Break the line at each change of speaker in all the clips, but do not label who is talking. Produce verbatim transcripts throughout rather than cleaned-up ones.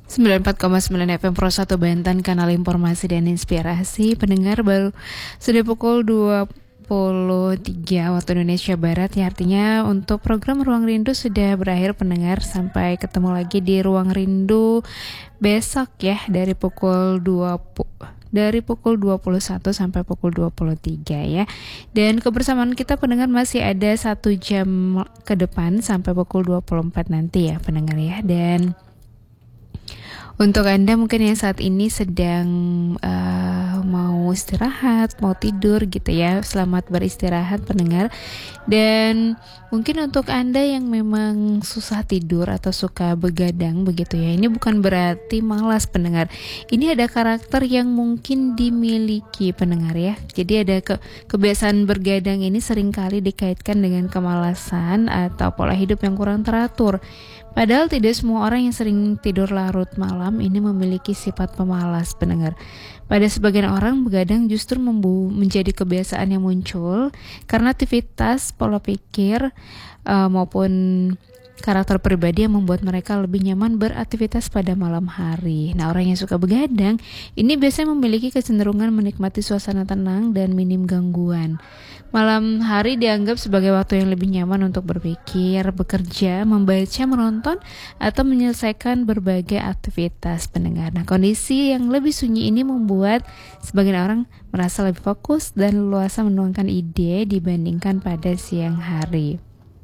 sembilan puluh empat koma sembilan F M Pro satu Banten, kanal informasi dan inspirasi. Pendengar, baru sudah pukul dua puluh tiga waktu Indonesia Barat, ya, artinya untuk program Ruang Rindu sudah berakhir, pendengar. Sampai ketemu lagi di Ruang Rindu besok, ya, dari pukul dua puluh dari pukul dua puluh satu sampai pukul dua puluh tiga, ya. Dan kebersamaan kita, pendengar, masih ada satu jam ke depan sampai pukul dua puluh empat nanti, ya, pendengar, ya. Dan untuk Anda mungkin yang saat ini sedang uh, mau istirahat, mau tidur gitu, ya, selamat beristirahat, pendengar. Dan mungkin untuk Anda yang memang susah tidur atau suka begadang begitu, ya, ini bukan berarti malas, pendengar. Ini ada karakter yang mungkin dimiliki, pendengar, ya. Jadi ada ke- kebiasaan bergadang ini seringkali dikaitkan dengan kemalasan atau pola hidup yang kurang teratur. Padahal tidak semua orang yang sering tidur larut malam ini memiliki sifat pemalas, pendengar. Pada sebagian orang, begadang justru membu- menjadi kebiasaan yang muncul karena aktivitas, pola pikir, uh, maupun karakter pribadi yang membuat mereka lebih nyaman beraktivitas pada malam hari. Nah, orang yang suka begadang ini biasanya memiliki kecenderungan menikmati suasana tenang dan minim gangguan. Malam hari dianggap sebagai waktu yang lebih nyaman untuk berpikir, bekerja, membaca, menonton, atau menyelesaikan berbagai aktivitas, pendengar. Nah, kondisi yang lebih sunyi ini membuat sebagian orang merasa lebih fokus dan leluasa menuangkan ide dibandingkan pada siang hari.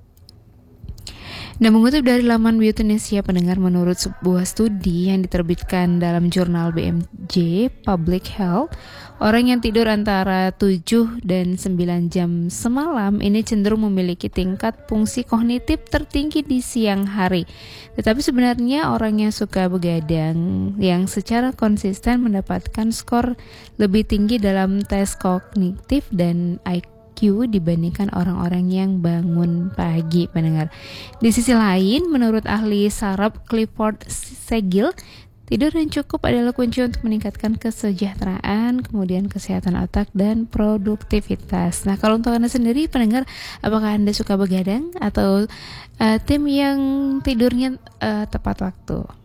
Nah, mengutip dari laman Biotunesia, pendengar, menurut sebuah studi yang diterbitkan dalam jurnal B M J Public Health, orang yang tidur antara tujuh dan sembilan jam semalam ini cenderung memiliki tingkat fungsi kognitif tertinggi di siang hari. Tetapi sebenarnya orang yang suka begadang yang secara konsisten mendapatkan skor lebih tinggi dalam tes kognitif dan I Q dibandingkan orang-orang yang bangun pagi, pendengar. Di sisi lain, menurut ahli saraf Clifford Segil, tidur yang cukup adalah kunci untuk meningkatkan kesejahteraan, kemudian kesehatan otak dan produktivitas. Nah, kalau untuk Anda sendiri, pendengar, apakah Anda suka begadang atau uh, tim yang tidurnya uh, tepat waktu?